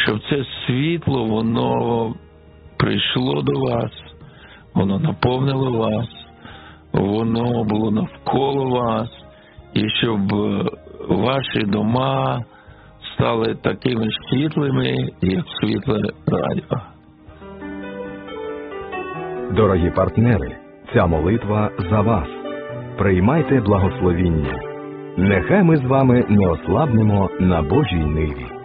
щоб це світло, воно прийшло до вас, воно наповнило вас, воно було навколо вас, і щоб ваші дома стали такими світлими, як світле радіо. Дорогі партнери, ця молитва за вас. Приймайте благословіння. Нехай ми з вами не ослабнемо на Божій ниві.